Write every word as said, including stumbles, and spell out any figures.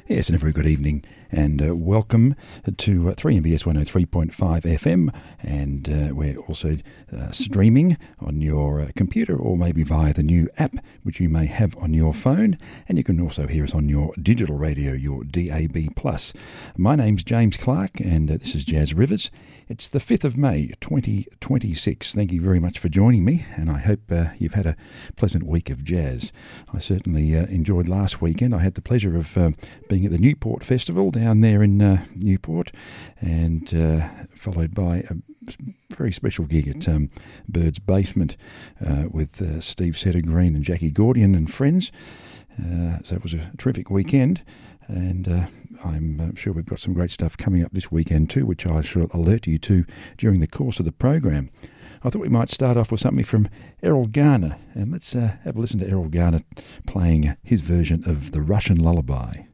Yes, and a very good evening and uh, welcome to uh, three M B S one oh three point five F M, and uh, we're also uh, streaming on your uh, computer or maybe via the new app which you may have on your phone, and you can also hear us on your digital radio, your D A B plus. My name's James Clark and uh, this is Jazz Rivers. It's the fifth of May twenty twenty-six. Thank you very much for joining me, and I hope uh, you've had a pleasant week of jazz. I certainly uh, enjoyed last weekend. I had the pleasure of uh, being at the Newport Festival down there in uh, Newport, and uh, followed by a very special gig at um, Bird's Basement uh, with uh, Steve Settergreen and Jackie Gordian and friends. Uh, so it was a terrific weekend, and uh, I'm uh, sure we've got some great stuff coming up this weekend too, which I shall alert you to during the course of the program. I thought we might start off with something from Errol Garner, and let's uh, have a listen to Errol Garner playing his version of the Russian Lullaby.